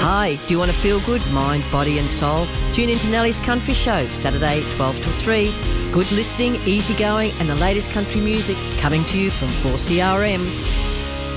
Hi, do you want to feel good, mind, body and soul? Tune into Nellie's Country Show, Saturday 12 till 3. Good listening, easy going and the latest country music coming to you from 4CRM.